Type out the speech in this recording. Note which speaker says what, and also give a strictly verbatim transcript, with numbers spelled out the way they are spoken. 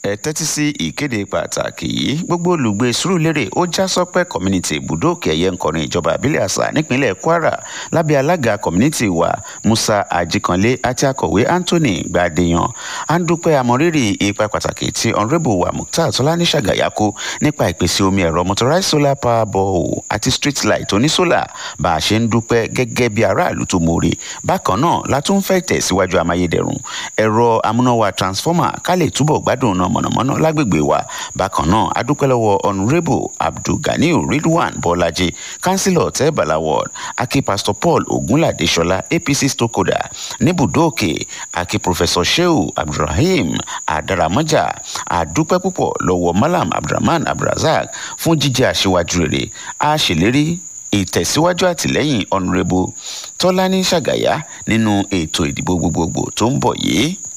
Speaker 1: ẹ tẹ́tí sí ìkéde pàtàkì yìí. Gbogbo olùgbé Sùúrùlérè ó já sọ́pẹ́ community ibùdó òkè ẹ̀yẹ nkọrin ìjọba àbílẹ̀ àṣà nípínlẹ̀ Kwara lábẹ́ alága community wa Musa Ajikanle àti akọ̀wé Anthony Gbadeyan. À ń dúpẹ́ àmọ̀rírì ipa pàtàkì tí honourable wa Mukhtar Tọ́lání Ṣàgáyà kó nípa ìpèsè omi ẹ̀rọ motorized solar power borehole àti street light onísólà. Bá a ṣe ń dúpẹ́ gẹ́gẹ́ bí aráàlú tó mọ̀ọ́re. Bákan náà la tún fẹ́ tẹ̀síwájú amáyédẹrùn ẹ̀rọ amúnáwá transformer ká lè túbọ̀ gbádùn náà mọ̀nàmọ́ná lágbègbè wa. Bákan náà a dúpẹ́ lọ́wọ́ honourable Abdulganiu Ridwan Bọ́lájí councillor Tẹ́bàlá ward, akí pastor Paul Ogunlade Ṣọlá A P C stockholder níbùdó òkè, akí professor Shehu Abdulrahim Adaramoja. A dúpẹ́ púpọ̀ lọ́wọ́ Malam Abdulrahman Abdulrazak fún jíjẹ́ aṣíwájú rere. A ṣèlérí ìtẹ̀síwájú àtìlẹ́yìn honourable Tọ́lání Ṣàgáyà nínú ètò ìdìbò gbogbogbò tó ń bọ̀ yìí.